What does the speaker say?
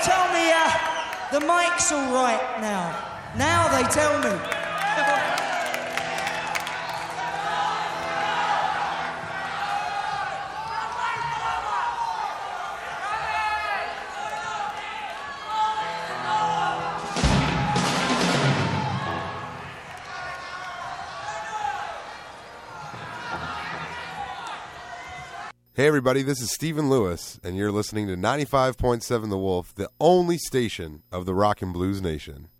tell me the mic's all right now. Now they tell me. Hey everybody, this is Stephen Lewis, and you're listening to 95.7 The Wolf, the only station of the Rock and Blues Nation.